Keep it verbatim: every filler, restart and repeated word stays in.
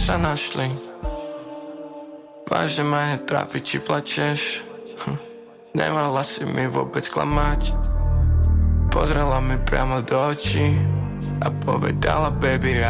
sa našli. Vážne ma netrápi, či plačeš. Hm. Nemala si mi vôbec klamať. Pozrela mi priamo do očí a povedala baby